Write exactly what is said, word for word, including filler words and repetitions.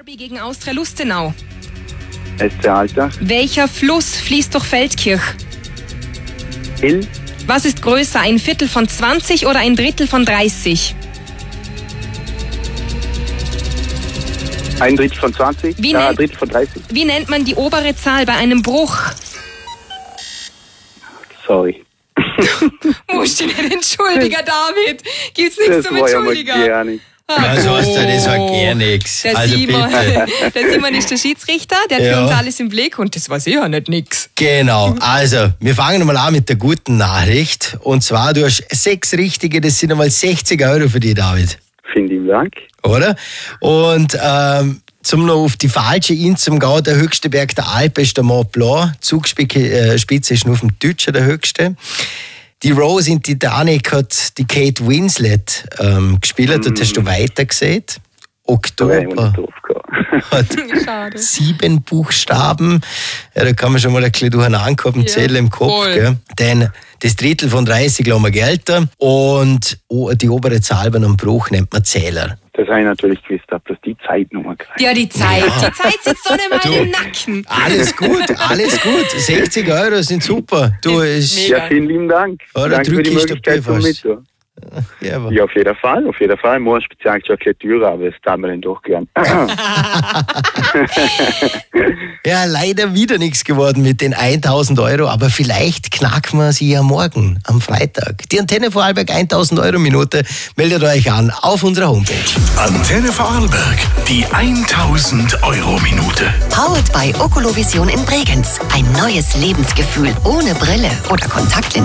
Derby gegen Austria Lustenau. S C Alter. Welcher Fluss fließt durch Feldkirch? Ill. Was ist größer, ein Viertel von zwanzig oder ein Drittel von dreißig? Ein Drittel von zwanzig? Wie Ja, ein nennt- Drittel von dreißig. Wie nennt man die obere Zahl bei einem Bruch? Sorry. Musst du dich nicht entschuldigen, David. Gibt's nichts Das zum war ja mal Entschuldigen. gar nicht. Ah, Ja, so hast du, das war oh. gar nichts. Der, Also Simon, bitte. der Simon ist der Schiedsrichter, der hat Ja. für uns alles im Blick und das war sicher nicht nix. Genau, also wir fangen mal an mit der guten Nachricht. Und zwar, du hast sechs richtige, das sind einmal sechzig Euro für dich, David. Vielen lieben Dank. Oder? Und ähm, zum noch auf die falsche Inn zum gehen, der höchste Berg der Alpen ist der Mont Blanc. Zugspitze äh, Spitze ist nur auf dem Deutschen der höchste. Die Rose in Titanic hat die Kate Winslet ähm, gespielt, dort hast du weiter gesehen. Da wäre ich Oktober nicht drauf gekommen. hat Schade. sieben Buchstaben. Ja, da kann man schon mal ein bisschen durcheinander kommen, Ja, zählen im Kopf. voll. Gell? Denn das Drittel von dreißig lassen wir gelten und o- die obere Zahl bei einem Bruch nennt man Zähler. Das habe ich natürlich gewusst, dass das die Zeitnummer kriegt. Ja, die Zeit. Die Zeit sitzt doch nicht mal im Nacken. Alles gut, alles gut. sechzig Euro sind super. Du, ist, mega. Ja, vielen lieben Dank. Oder Danke für die drück ich Möglichkeit dabei zum fast. Mittun. ja, aber- Ja, auf jeden Fall, auf jeden Fall. Morgen speziell schon eine Tür, aber das tun wir dann doch gern. ja, leider wieder nichts geworden mit den tausend Euro, aber vielleicht knacken wir sie ja morgen, am Freitag. Die Antenne Vorarlberg tausend Euro Minute. Meldet euch an auf unserer Homepage. Antenne Vorarlberg, die tausend Euro Minute. Powered by Okolovision in Bregenz. Ein neues Lebensgefühl ohne Brille oder Kontaktlinsen.